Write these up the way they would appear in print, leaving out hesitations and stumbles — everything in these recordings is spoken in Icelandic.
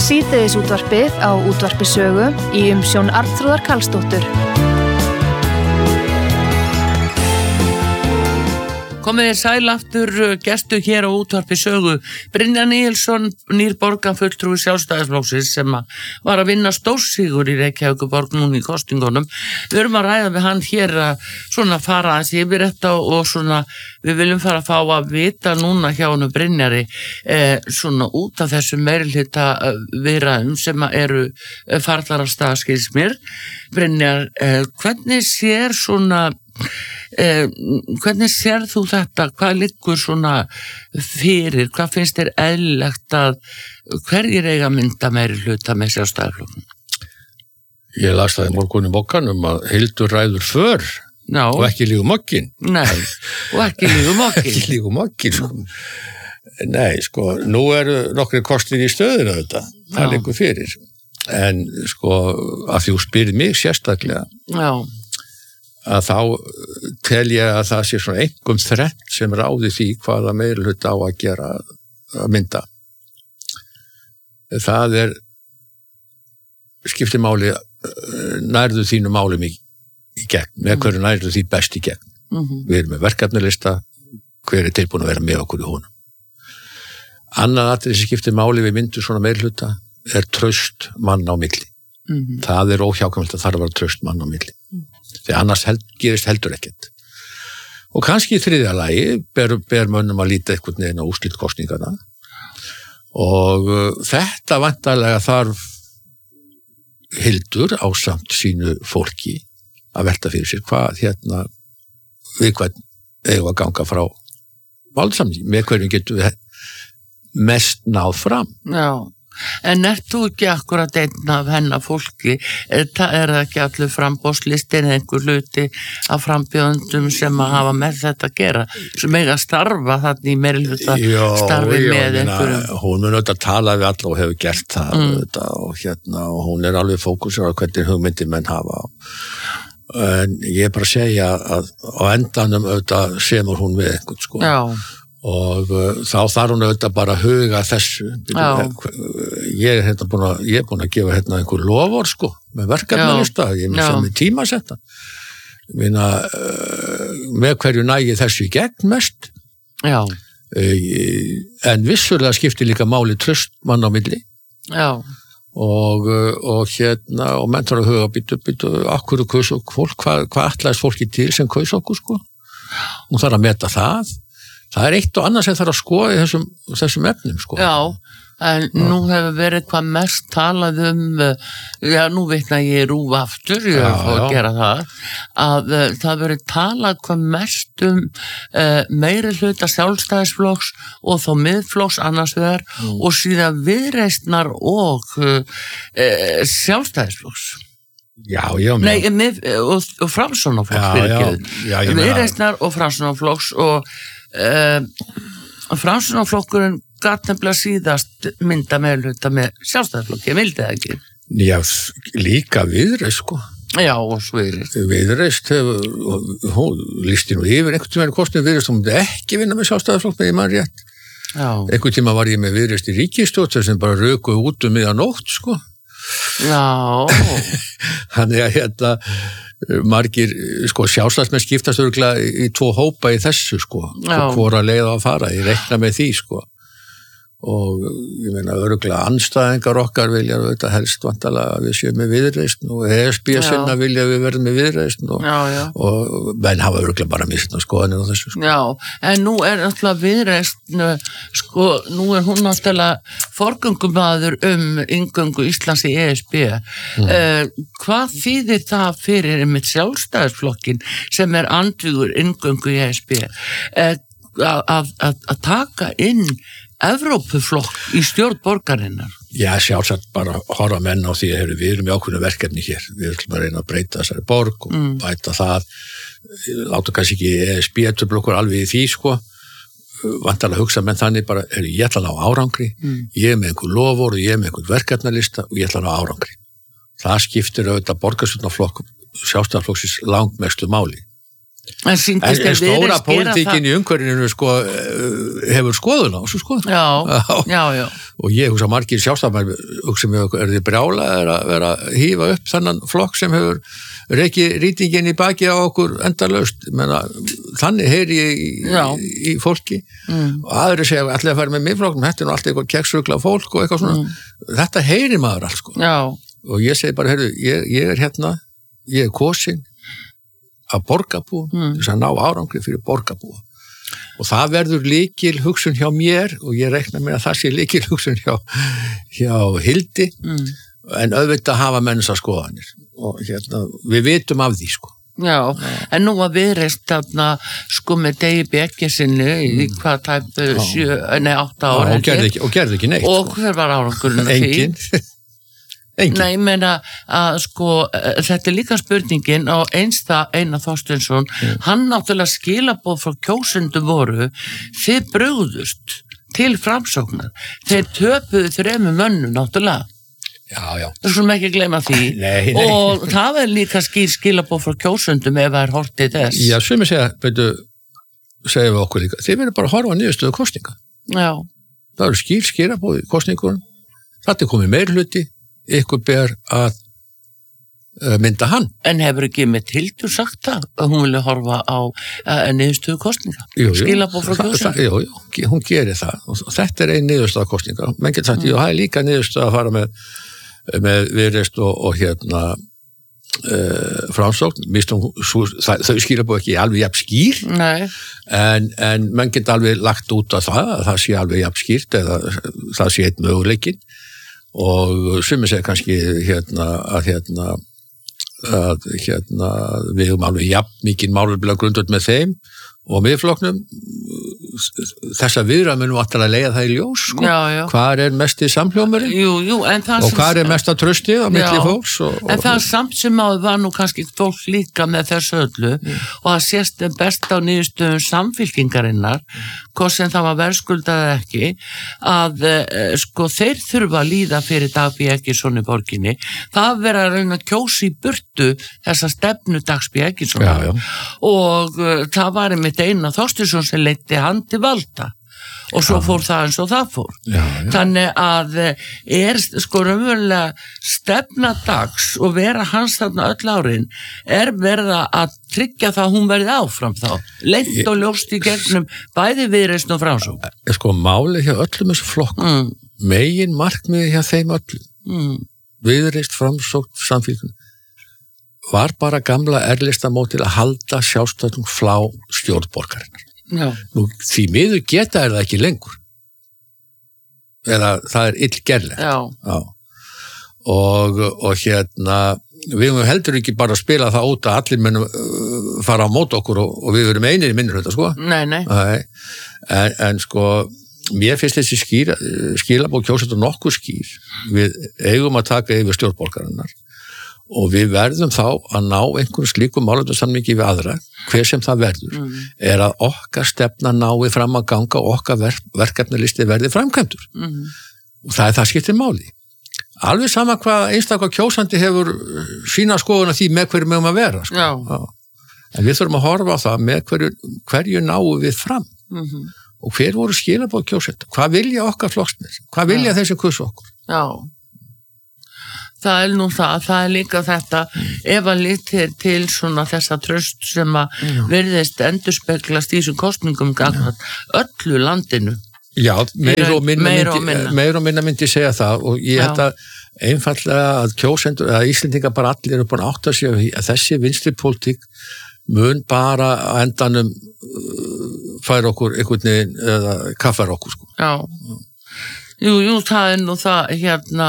Síðdegisútvarpið á Útvarpi Sögu í umsjón Arnþrúðar Karlsdóttur. Komið þér sæl aftur, gestur hér á Útvarpi Sögu, Brynjar Níelsson, nýr borgarfulltrúi Sjálfstæðisflokksins sem var að vinna stórsigur í Reykjavíkurborg núna í kosningunum. Við erum að ræða við hann hér að svona fara aðeins yfir þetta og svona við viljum fara að fá að vita núna hjá hann Brynjari svona út af þessu meirihluta viðræðum sem eru farnar af stað, skilst mér. Brynjar, hvernig sér svona hvernig sér þú þetta, hvað liggur svona fyrir, hvað finnst þér eðlilegt að hverjir eiga mynda meirihluta með Sjálfstæðisflokknum? Ég las það í morgun í Mokkanum að Hildur ræður för og ekki lígu mokkin. Nei, og ekki lígu mokkin. Ekki lígu mokkin, sko. Nei, sko, nú eru nokkri kostir í stöðuna þetta, það liggur fyrir. En sko, að þú spyrir mig sérstaklega, að þá tel ég að það sé svona einhverjum þrennt sem ráði því hvaða meirihluta á að gera að mynda. Það skiptir máli, nærðu þínu málum í gegn, með hverju nærðu því best í gegn. Við erum með verkefnalista, hver tilbúin að vera með okkur í honum. Annað atriði sem skiptir máli við myndum svona meirihluta traust mann á milli. Það óhjákvæmilegt að þarf að vera traust mann á milli. Þegar annars gerist heldur ekkert. Og kannski í þriðja lagi ber mönnum að líta einhvern veginn á úrslit kosningana og þetta væntanlega þarf Hildur ásamt sínu fólki að velta fyrir sér hvað við hvern eigum að ganga frá valdsamningi, með hverjum getum við mest náð fram. Já. En þú ekki akkurat einn af hennar fólki? Það ekki allir framboðslistin einhver hluti af frambjóðendum sem að hafa með þetta að gera, sem eiga að starfa þarna í meirihluta starfi með einhverjum? Hún mun auðvitað tala við alla og hefur gert það og hún alveg fókusur á hvernig hugmyndir menn hafa. En ég bara segja að á endanum auðvitað semur hún við einhvern, sko. Já. Og þá þarf hún auðvitað bara að huga þessu. Ég er búin að gefa einhver lofur, sko, með verkefnalista, ég sem er tímasetta. Ég meina, með hverju nægi þessu í gegn mest. Já. En vissulega skiptir líka máli traust mann á milli. Já. Og menn þarf að huga býtu, akkur kaus og fólk, hvað ætlaðist fólki til sem kaus okkur, sko. Hún þarf að meta það. Það eitt og annað sem þarf að skoða í þessum efnum, sko. Já, en nú hefur verið hvað mest talað nú vitna ég RÚV aftur, ég að gera það, að það verið talað hvað mest meirihluta Sjálfstæðisflokks og þá Miðflokks annars vegar og síðan Viðreisnar og Sjálfstæðisflokks. Já. Nei, og Framsóknarflokks, Viðreisnar og Framsóknarflokks og Framsóknarflokkurinn gat nefnilega síðast mynda meirihluta með Sjálfstæðisflokki, ég vildi það ekki. Já, líka Viðreist, sko. Já, og svo Viðreist hún lísti nú yfir einhvern tíma kostnum Viðreist, hún myndi ekki vinna með Sjálfstæðisflokk með ég mann rétt. Já. Einhvern tíma var ég með Viðreist í ríkisstjórn sem bara rökuð út miðanótt, sko. Já. Þannig að margir, sko, Sjálfstæðismenn skiptast örugglega í tvo hópa í þessu, sko, hvora leið á að fara, ég reikna með því, sko. Og ég meina örugglega andstæðingar okkar vilja auðvitað helst vantalega að við séum með Viðreisn og ESB sinna vilja við verðum með Viðreisn og menn hafa örugglega bara misnað skoðanir á þessu, sko. Já, en nú náttúrulega Viðreisn, sko, nú hún náttúrulega forgöngumaður inngöngu Íslands í ESB. Hvað þýðir það fyrir einmitt Sjálfstæðisflokkin sem andvígur inngöngu í ESB að taka inn Evrópuflokk í stjórn borgarinnar? Já, sjálfsagt bara horfa menn á því að við erum í ákveðnu verkefni hér. Við ætlum að reyna að breyta þessari borg og bæta það. Láta kannski ekki ESB-blokkur alveg í því, sko. Vantarlega hugsa menn þannig bara, ég ætla að ná árangri, ég er með einhver lofur og ég er með einhver verkefnalista og ég ætla að ná árangri. Það skiptir auðvitað borgarstjórnarflokk Sjálfstæðisflokksins langmestu máli. En stóra pólitíkin í umhverfinu sko, hefur skoðun á þessu sko. Já. Og ég hugsa margir sjálfstæðmenn hugsa mig, þið brjála að vera að hífa upp þannan flokk sem hefur reikið rýtingin í baki á okkur endalaust, þannig heyri ég í fólki og aðri segja allir að fara með miðflokknum, þetta nú alltaf eitthvað keksrugla fólk og eitthvað svona þetta heyri maður alls sko. Og ég segi bara, heyrðu, ég hérna, ég kosin að borgarbúa, þess að ná árangri fyrir borgarbúa og það verður lykil hugsun hjá mér og ég reikna með að það sé lykil hugsun hjá Hildi en auðvitað hafa mennsa skoðanir og hérna, við vitum af því sko. Já, en nú að Viðreisn þarna sko með Degi Beggisinni í hvað tæp 8 ára og gerði ekki neitt og hver var árangurinn engin Nei, ég meina að sko þetta líka spurningin og Einar Þorsteinsson hann náttúrulega skilaboð frá kjósendum voru þið brugðust til framsóknar þeir töpuðu 3 mönnum náttúrulega Já. Það skulum ekki gleyma því Nei. Og það líka skilaboð frá kjósendum ef það hortið þess Já, sumir segja við okkur líka þið verður bara að horfa á niðurstöðu kosninga Já Það eru skilaboð í kosningunum þetta komið meirhluti ykkur ber að mynda hann. En hefur ekki með Hildur sagt það að hún vilja horfa á niðurstöðu kostninga? Skilaboð frá kjósendum? Jú, hún gerir það og þetta ein niðurstöða kostninga. Menn getur sagt, það er líka niðurstöða að fara með Viðreisn og hérna Framsókn. Þau skilaboð ekki alveg jafn skýr. Nei. En menn getur alveg lagt út af það sé alveg jafn skýrt eða það sé einn möguleikinn. Og sumir segja kannski að við höfum alveg jafn mikið málefnalega grundvöld með þeim og miðflokknum þessa viðræður munum að leiða það í ljós sko. Já. Hvar er mesti samhljómurinn jú, og hvar er mesta tröstið á milli fólks en það samt sem áður var nú kannski fólk líka með þessu öllu og það sést best á niðurstöðum samfylkingarinnar hvort sem það var verðskuldað ekki að sko þeir þurfa að líða fyrir Dag B. Eggertsson í borginni það vera að reyna að kjósa í burtu þessa stefnu Dags B. Eggertssonar og það var einmitt Einar Þorsteinsson sem leiddi hann til valda og svo fór það eins og það fór þannig að sko raunverulega stefna Dags og vera hans þarna öll árin verið að tryggja það að hún verið áfram þá leynt og ljóst í gegnum bæði Viðreisn og Framsókn sko málið hjá öllum þessu flokkum megin markmiði hjá þeim öllum Viðreisn, Framsókn, Samfylking var bara gamla erlistamót til að halda sjálfstæðum flá stjórnborgarinnar. Nú, því miður geta það ekki lengur. Eða það illgerlegt. Já. Og hérna, við höfum heldur ekki bara að spila það út að allir munum fara á mót okkur og við verum einir í minnir hluta, sko. Nei. En sko, mér finnst þessi skilaboð kjósendur nokkuð skýr. Við eigum að taka yfir stjórnborgarinnar. Og við verðum þá að ná einhverjum slíkum málefnasamningi við aðra, hver sem það verður, er að okkar stefna nái fram að ganga og okkar verkefnalisti verði framkvæmdur. Og það skiptir máli. Alveg sama hvað einstaklega kjósandi hefur sína skoðun af því með hverju mögum að vera. Sko. Já. En við þurfum að horfa á það með hverju náum við fram. Og hver voru skilaboð kjósenda? Hvað vilja okkar flokksmenn? Hvað vilja þessi kursu okkur? Já. Það nú það líka þetta ef að litir til svona þessa tröst sem að virðist endurspeglast í þessum kosningum öllu landinu. Já, meir og minna myndi segja það og ég held að einfallega að kjósendur, að Íslendingar bara allir eru búin að átta sig að þessi vinstri pólitík mun bara að endanum færa okkur einhvern veginn eða kaffar okkur sko. Já. Jú, það nú það hérna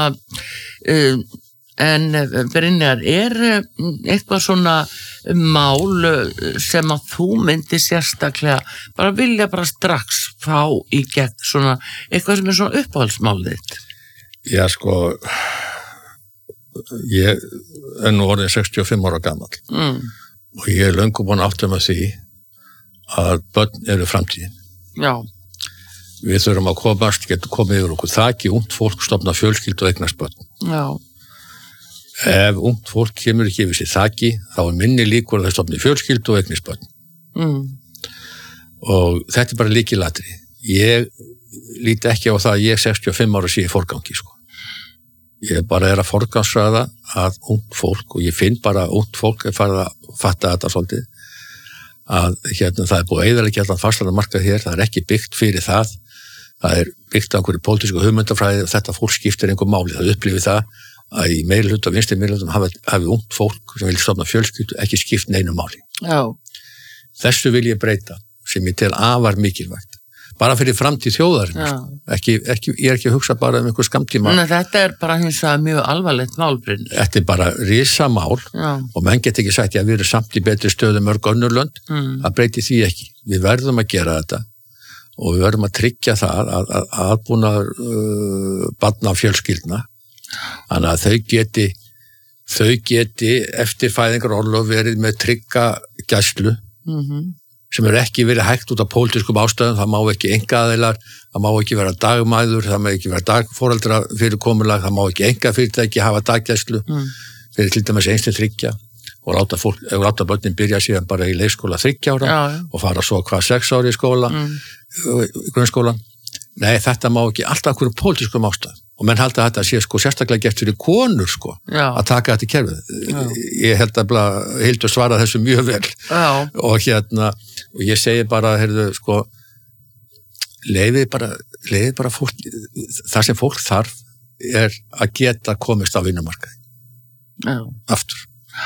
en Brynjar, eitthvað svona mál sem að þú myndi sérstaklega bara vilja bara strax fá í gegn svona, eitthvað sem svona uppáhaldsmálið þitt? Já, sko ég nú orðin 65 ára gamall og ég löngu búin að átta mig því að börn eru framtíðin. Já. Við þurfum að getum komið yfir okkur þaki, ungt fólk stofna fjölskyldu og eignast börn. Já. Ef ungt fólk kemur ekki yfir sér þaki, þá minni líkur að það stofni fjölskyldu og eignast börn. og þetta bara lykilatriði. Ég líti ekki á það að ég 65 ára sé í forgangi, sko. Ég bara að forgangsraða að ungt fólk, og ég finn bara að ungt fólk farið að fatta þetta svolítið, að það búið að eyðileggja allan fastlandamarkað hér, það ekki byggt fyrir það byggt á einhverju pólitísku hugmyndafræði og þetta fólk skiptir einhver máli, það upplifir það að í meirihluta og vinstri meirihlutum hafi ungt fólk sem vil stofna fjölskyldu ekki skipt neinu máli. Já. Þessu vil ég breyta, sem ég tel afar mikilvægt. Bara fyrir framtíð þjóðarinnar. Ég ekki að hugsa bara einhver skammtíma. Þetta bara hins vegar mjög alvarlegt málbrinn. Þetta bara risamál og menn get ekki sagt að við erum samt í betri stöðu mörg önnur lönd. Það breyti því ekki. Við verðum að gera þetta og við verðum að tryggja það að aðbúnaður barna á fjölskyldna. Þannig að þau geti eftir fæðingarorlof verið með trygga gæslu. Sem ekki verið hægt út af pólitískum ástæðum, það má ekki einkaaðilar, það má ekki vera dagmæður, það má ekki vera dagforeldra fyrirkomulag, það má ekki einkafyrirtæki hafa daggæslu fyrir til dæmis einstinn 3 og láta börnin byrja síðan bara í leikskóla 3 ára og fara svo 6 ára í skóla, grunnskólan. Nei, þetta má ekki alltaf einhverjum pólitískum ástæðum og menn halda að þetta sé sérstaklega gert fyrir konur að taka þetta í kerfið. Ég held að Hildur svara þessu mjög vel og ég segi bara, leyfið bara fólk, það sem fólk þarf að geta komist á vinnumarkaði aftur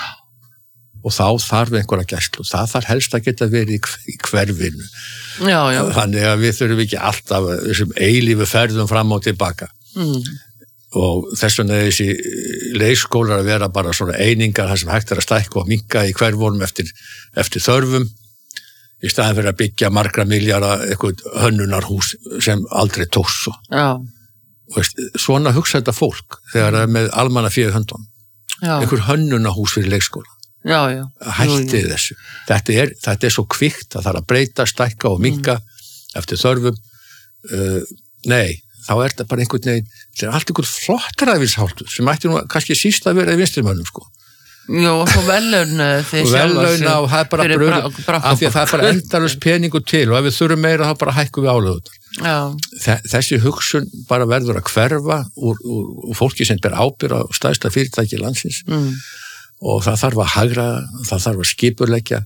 og þá þarf einhverja gæslu, það þarf helst að geta verið í hverfinu. Þannig að við þurfum ekki alltaf þessum eilífu ferðum fram og tilbaka og þess vegna þessi leikskólar að vera bara svona einingar þar sem hægt að stækka og minnka í hverfunum eftir þörfum í staðin fyrir að byggja margra milljarða eitthvað hönnunarhús sem aldrei tókst svo. Svona hugsa þetta fólk þegar það með almannafé í höndunum. Einhver hönnunarhús fyrir leikskóla. Hættið þessu. Þetta er svo kvikt að það að breyta, stækka og minnka eftir þörfum. Nei, þá þetta bara einhvern veginn, þetta allt einhvern flottræfisháttur sem ætti nú kannski síst að vera í vinstrimönnum, sko. Og svo vellauna og það er bara bröð af því að það er bara endalaust peningur til og ef við þurfum meira þá bara hækkum við álögutar. Þessi hugsun bara verður að hverfa úr fólki sem ber ábyrgð á stærsta fyrirtæki landsins og það þarf að hagra, það þarf að skipurleggja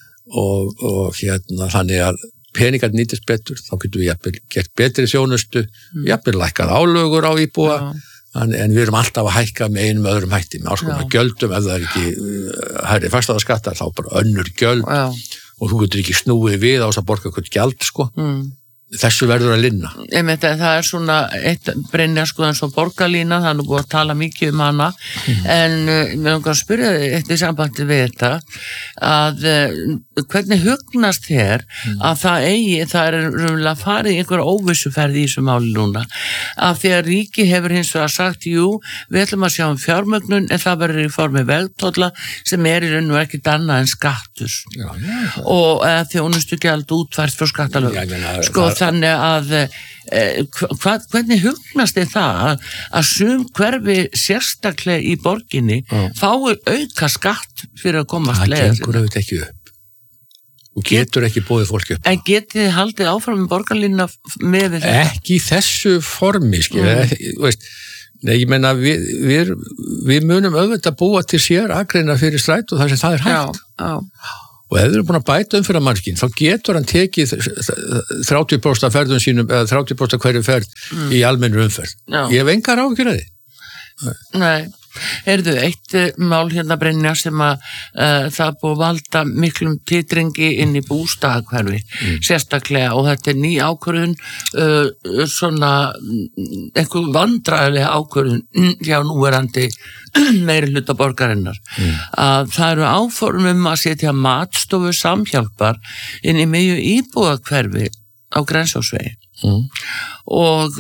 og þannig að peningar nýtist betur, þá getum við jafnvel gert betri þjónustu, jafnvel lækkað álögur á íbúa, en við erum alltaf að hækka með einum öðrum hætti, með áskonar gjöldum, ef það ekki hærri fasteignaskattar, þá bara önnur gjöld og þú getur ekki snúið við á þess að borga eitthvað gjald, sko. Þessu verður að linna. Það er svona eitt Brynja eins og borgarlína, það er nú búið að tala mikið hana en mér langar að spyrja eitt í sambandi við þetta að hvernig hugnast þér að það er raunverulega farið í einhverja óvissuferð í þessu máli núna af því að ríki hefur hins vegar sagt við ætlum að sjá fjármögnun en það verður í formi vegtolla sem í raun og ekkert annað en skattur og þjónustugjald útfært frá skattalögum þannig að hvernig hugnast þið það að sum hverfi sérstaklega í borginni fái auka skatt fyrir að komast leið. Það gengur auðvitað ekki upp og getur ekki boðið fólki upp. En getið þið haldið áfram með borgarlínuna með við þetta? Ekki í þessu formi, Nei, ég meina við munum auðvitað búa til sér akreina fyrir strætó þar sem það er hægt. Og ef þeir eru búin að bæta umferðarmannskinn, þá getur hann tekið 30% af ferðum sínum eða 30% af hverju ferð í almennri umferð. Ég hef engar áhyggjur af því. Nei. Eitt mál hérna Brynja sem að það búið að valda miklum titringi inn í bústaðahverfi sérstaklega og þetta er ný ákvörðun svona einhver vandræðilega ákvörðun hjá núverandi meirihluta borgarinnar að það eru áformum að setja matstofu samhjálpar inn í miðju íbúðahverfi á Grensásvegi og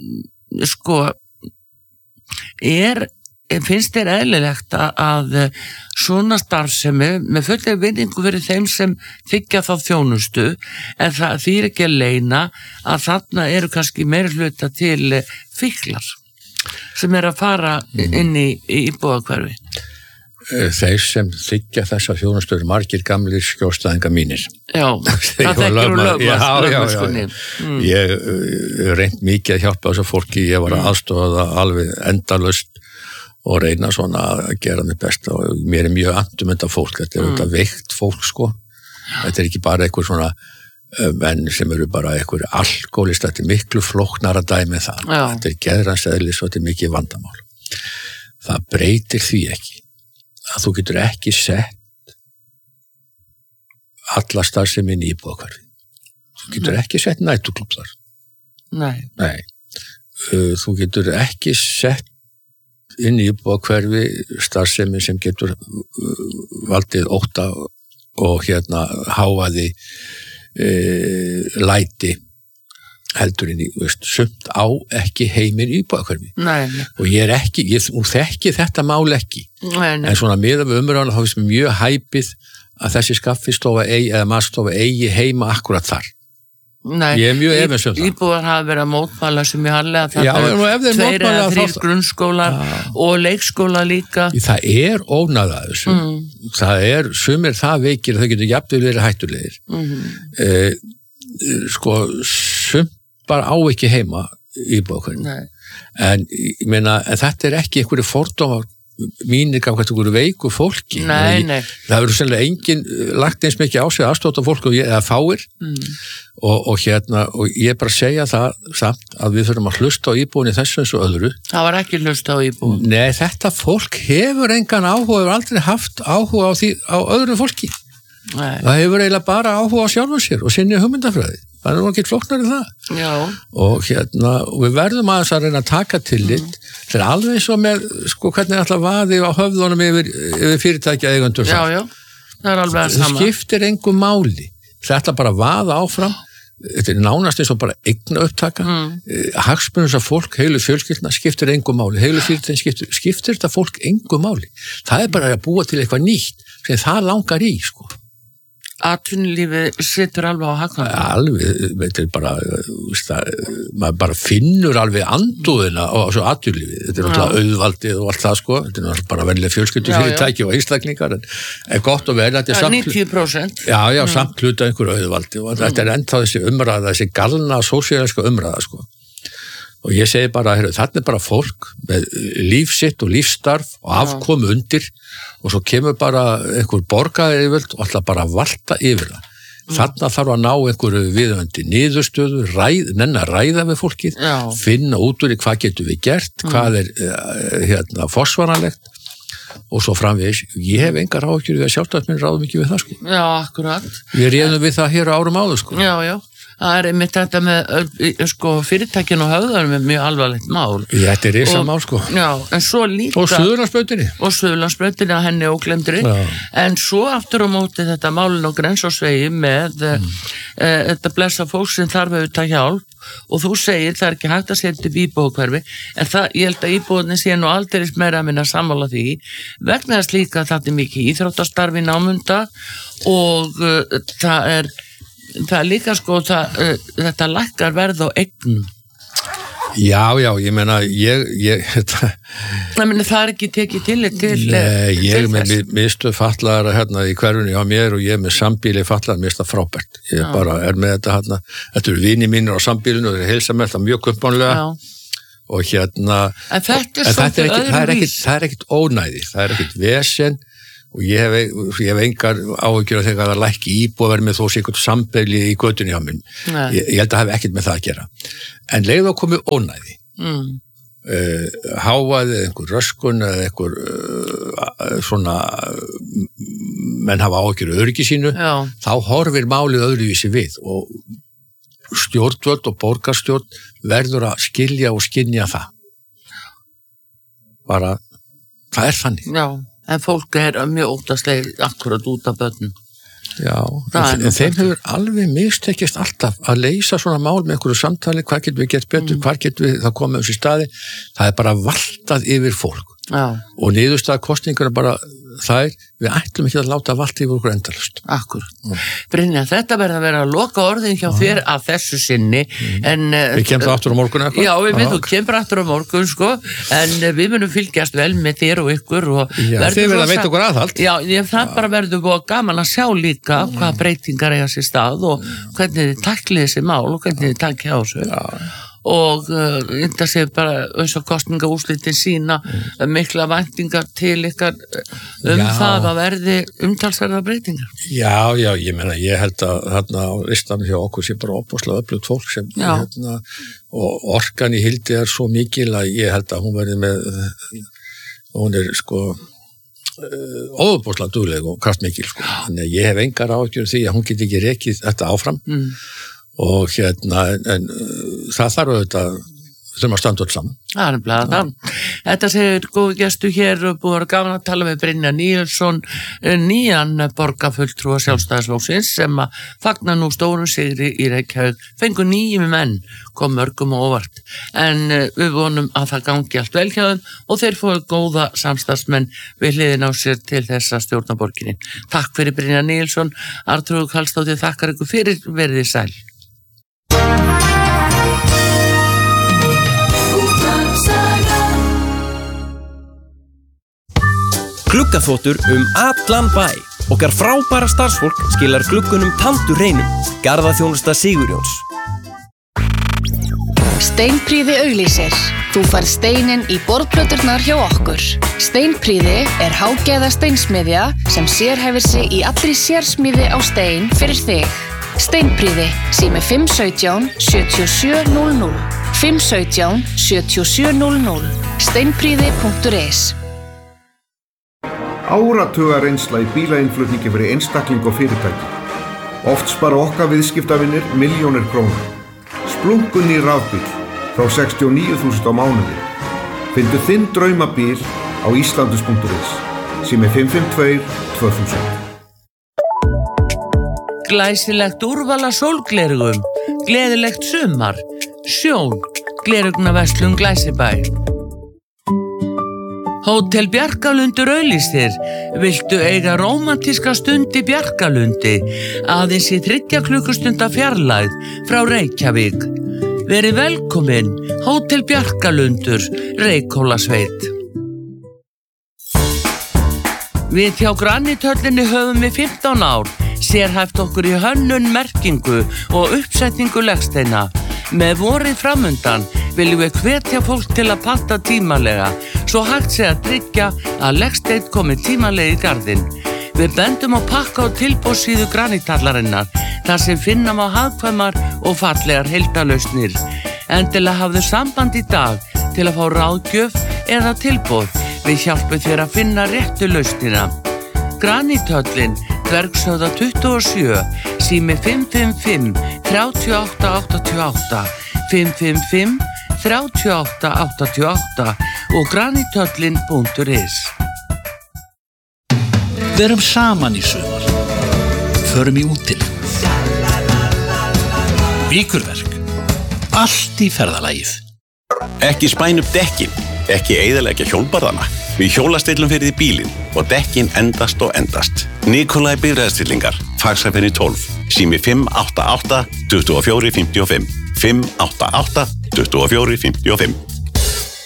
finnst þér eðlilegt að svona starfsemi með fullri virðingu fyrir þeim sem þiggja þá þjónustu en það þýr ekki að leyna að þarna eru kannski meira hluta til fíklar sem er að fara inn í íbúðahverfi? þeir sem þykja þessa þjónustöður margir gamlir skjólstæðingar mínir. Já, það þekkir lögmannskunni. Ég reynd mikið að hjálpa þessu fólki, ég var að aðstofa það alveg endalaust og reyna svona að gera mig besta og mér mjög andum þetta fólk, þetta auðvitað veikt fólk sko, þetta ekki bara eitthvað svona menn sem eru bara eitthvað alkoholist, þetta miklu flóknara dæmi það, þetta geðrans eðlis og þetta mikið vandamál. Það breytir því ekki að þú getur ekki sett alla starfsemi inn í íbúðahverfi. Þú getur ekki sett næturklúbb þar. Nei. Þú getur ekki sett inn í íbúðahverfi starfsemi sem getur valdið ótta og hávaði læti heldur inn í, sumt á ekki heiminn íbúðahverfi. Og ég þekki þetta mál ekki. En svona miðað við umræðuna þá finnst mér mjög hæpið að þessi skaffistofa eða matstofa eigi heima akkurat þar. Ég mjög efins það. Íbúðar hafa verið að mótmæla sem ég harlega þetta 2 eða 3 grunnskólar og leikskóla líka. Það ónæða þessu. Það sumir það veikir að þau getur jafnvel verið hættulegir. Sumt bara á ekki heima íbúðahverfi. En ég meina, þetta ekki einhverju fordómar mínir gaf einhverju veiku fólki. Nei. Það verður sennilega enginn lagt eins mikið á sig aðstóta fólk eða fáir og ég bara segja það samt að við þurfum að hlusta á íbúðinni þessu eins og öðru. Það var ekki hlusta á íbúðinni. Nei, þetta fólk hefur engan áhuga, hefur aldrei haft áhuga á öðru fólki. Nei. Það hefur eiginlega bara áhuga á sjálfum sér og sinni hugmyndafræði. Það ekki flóknar í það. Já. Og við verðum aðeins að reyna að taka tillit. Það alveg eins og með, hvernig ætla vaði á höfðunum yfir fyrirtækja eigendur. Já. Það alveg að sama. Það skiptir engu máli. Það ætla bara að vaða áfram. Þetta nánast eins og bara eigna upptaka. Hagsmunum sem fólk, heilu fjölskyldna, skiptir engu máli. Heilu fyrirtækja skiptir þetta fólk engu máli. Það bara að búa til eitthvað nýtt sem það langar í, Atvinnulífið situr alveg á hakanum. Alveg, þetta bara, maður bara finnur alveg andúðina á þessu atvinnulífið. Þetta alltaf auðvaldið og allt það, Þetta alltaf bara venlega fjölskyldu fyrirtæki og einstaklingar, en gott og vel, þetta samt 90%. Já, samt hluta einhverju auðvaldi og þetta ennþá þessi umræða, þessi galna sósíalíska umræða, Og ég segi bara, þarna bara fólk með líf sitt og lífsstarf og afkomu undir og svo kemur bara einhver borgaryfirvöld og alltaf bara valta yfir það. Þarna þarf að ná einhverju viðöndi niðurstöðu, nenna að ræða við fólkið, finna út úr hvað getur við gert, hvað forsvaranlegt og svo framvegis. Ég hef engar áhyggjur við að sjálfstæðismenn ráðum ekki við það, Já, akkurat. Við réðum við það hér árum áður, Já. Það einmitt þetta með fyrirtækin og höfðarum er mjög alvarlegt mál. Þetta er risa mál, Já, en svo líka... Og Suðurlandsbrautinni. Og Suðurlandsbrautinni að henni óglemdri. En svo aftur á móti þetta málin á Grensásvegi með þetta blessa fólk sem þarf auðvitað hjálp og þú segir það ekki hægt að setja upp íbúðahverfi en ég held að íbúðinni sé nú aldrei meira að minna sammála því vegna þess líka að þetta mikið íþróttastarfi námunda og það er líka þetta lækkar verð á eignum. Já, ég meina, það er ekki tekið til Nei, ég er með mistu fatlaðara í hverfinu hjá mér og ég er með sambíli fatlaðar, mér finnst það frábært. Ég bara er með þetta þetta eru vini mínir á sambílinu og þeir heilsa með þetta mjög kumpánlega og En þetta er það er ekkit ónæði, það er ekkit vesen og ég hef engar áhyggjur af þegar það lækki íbúðaverð með þó sé einhvern sambýli í götunni hjá minn. Ég held að það hef ekkert með það að gera. En leið þá komið ónæði. Hávaði, einhver röskun eða einhver svona menn hafa áhyggjur öryggi sínu, þá horfir málið öðruvísi við og stjórnvöld og borgarstjórn verður að skilja og skynja það. Bara, það þannig. Já. En fólk er mjög óttaslegið akkurat út af börnum. Já, en þeim hefur alveg mistekist alltaf að leysa svona mál með einhverju samtali, hvað getum við gert betur, hvað getum við það komið á þessi staði, það er bara valtað yfir fólk. Já. Og niðurstaða kosningur bara þær, við ætlum ekki að láta vallt yfir okkur endalaust. Akkurat. Brynja, þetta verður að vera að loka orðin hjá þér að þessu sinni, en... Við kemum það aftur á morgun eitthvað? Já, þú kemur aftur á morgun, sko, en við munum fylgjast vel með þér og ykkur og... Já, þið verður að veita okkur aðhald. Já, það bara verður búið gaman að sjá líka hvaða breytingar eiga sér stað og hvernig þið taklið þessi mál og hvernig þið taklið á þessu. Já. Og þetta sé bara eins og kosningaúrslitin sína mikla væntingar til ykkar það að verði umtalsverða breytingar. Já, ég meina, ég held að þarna á listanum hjá okkur sé bara opaslega öflugt fólk sem og orkan í hildi svo mikil að ég held að hún verði með hún sko óbúslega dugleg og kraftmikil sko. Þannig að ég hef engar áhyggjur því að hún geti ekki rekið þetta áfram og en það þarf auðvitað þurfum að standa öll saman. Það er nefnilega það. Þetta segir góðu gestu hér og búið að gaman að tala með Brynjar Níelsson, nýjan borgarfulltrúa Sjálfstæðisflokksins sem að fagna nú stórum sigri í Reykjavík, fengu 9 menn, kom mörgum og óvart. En við vonum að það gangi allt vel hjá þeim og þeir fóðu góða samstarfsmenn við hliðin á sér til þessa stjórnarborginni. Takk fyrir Brynjar Níelsson, Arnþrúður Karlsdóttir þakkar ykkur fyrir, verið sæl. Gluggaþvottur allan bæ. Okkar frábæra starfsfólk skilar gluggunum taldur hreinum. Garðaþjónusta Sigurjóns. Steinprýði auglýsir. Þú færð steinin í borðplöturnar hjá okkur. Steinprýði hágæða steinsmiðja sem sérhæfir sig í allri sérsmíði á stein fyrir þig. Steinprýði, sími 517 7700. 517 7700. Steinprýði.is. Áratuga reynsla í bílainnflutningi fyrir einstakling og fyrirtæki. Oft spara okkar viðskiptavinir milljónir króna. Splunkunni rafbíl frá 69.000 á mánuði. Fyndu þinn draumabíl á islandus.is. Sími 552 2000. Glæsilegt úrval af sólglerugum, gleðilegt sumar, sjón, glerugnaverslun Glæsibæ. Hótel Bjarkalundur auglýsir. Viltu eiga rómantíska stund í Bjarkalundi? Aðeins í 3 klukkustunda fjarlægð frá Reykjavík. Verið velkomin, Hótel Bjarkalundur, Reykhólasveit. Við hjá Granithöllinni höfum við 15 ár, sérhæft okkur í hönnun, merkingu og uppsetningu legsteina. Með vorið framundan viljum við hvetja fólk til að panta tímalega, svo hægt sé að tryggja að legsteinn komi tímalega í garðinn. Við bendum á pakka og tilboðssíðu Granithallarinnar, þar sem finna má hagkvæmar og fallegar heildarlausnir. Endilega hafðu samband í dag til að fá ráðgjöf eða tilboð. Við hjálpum þér að finna réttu lausnina. Granithöllin, Dvergshöfða 27, sími 555 3888, 555 3888 og granithöllin.is. Verum saman í sumar. Förum í útilegu. Víkurverk. Allt í ferðalagið. Ekki spæn upp dekkin, ekki eyðileggja hjólbarðana. Við hjólastillum fyrir því bílinn og dekkin endast og endast. Nikolai bifreiðastillingar, Faxaferri 12, sími 588 2455, 588 2455.